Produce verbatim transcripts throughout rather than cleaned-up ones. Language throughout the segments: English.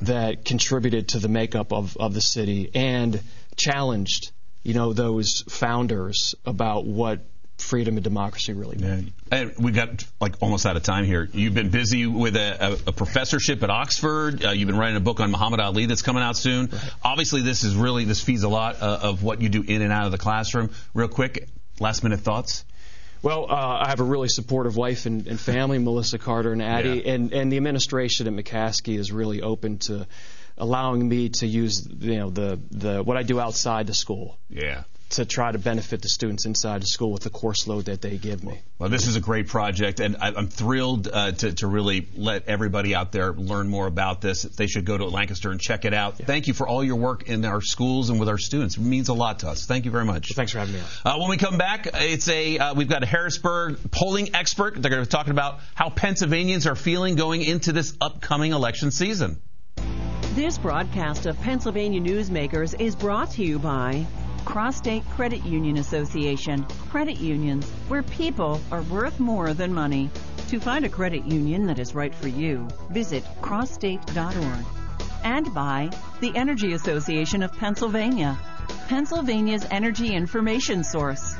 that contributed to the makeup of, of the city and challenged, you know, those founders about what freedom and democracy really meant. Yeah. And we got like almost out of time here. You've been busy with a, a, a professorship at Oxford. Uh, you've been writing a book on Muhammad Ali that's coming out soon. Right. Obviously, this is really this feeds a lot uh, of what you do in and out of the classroom. Real quick, last minute thoughts. Well, uh, I have a really supportive wife and, and family, Melissa Carter and Addie, yeah. and and the administration at McCaskey is really open to allowing me to use, you know, the the what I do outside the school. Yeah. To try to benefit the students inside the school with the course load that they give me. Well, this is a great project, and I, I'm thrilled uh, to, to really let everybody out there learn more about this. They should go to Lancaster and check it out. Yeah. Thank you for all your work in our schools and with our students. It means a lot to us. Thank you very much. Well, thanks for having me on. Uh, when we come back, it's a uh, we've got a Harrisburg polling expert. They're going to be talking about how Pennsylvanians are feeling going into this upcoming election season. This broadcast of Pennsylvania Newsmakers is brought to you by Cross-State Credit Union Association. Credit unions, where people are worth more than money. To find a credit union that is right for you, visit cross state dot org. And by the Energy Association of Pennsylvania, Pennsylvania's energy information source.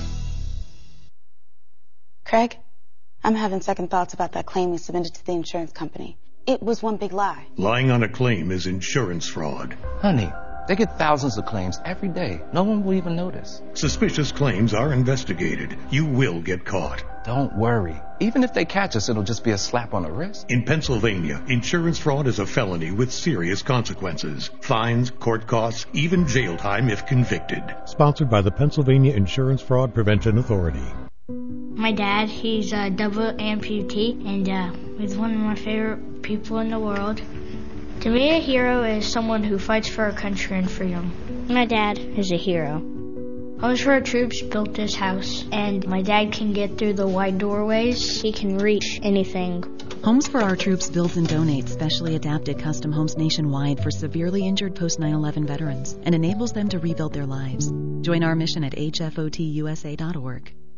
Craig, I'm having second thoughts about that claim you submitted to the insurance company. It was one big lie. Lying on a claim is insurance fraud. Honey, they get thousands of claims every day. No one will even notice. Suspicious claims are investigated. You will get caught. Don't worry. Even if they catch us, it'll just be a slap on the wrist. In Pennsylvania, insurance fraud is a felony with serious consequences. Fines, court costs, even jail time if convicted. Sponsored by the Pennsylvania Insurance Fraud Prevention Authority. My dad, he's a double amputee, and uh, he's one of my favorite people in the world. To me, a hero is someone who fights for our country and freedom. My dad is a hero. Homes for Our Troops built this house, and my dad can get through the wide doorways. He can reach anything. Homes for Our Troops builds and donates specially adapted custom homes nationwide for severely injured post nine eleven veterans and enables them to rebuild their lives. Join our mission at H F O T U S A dot org.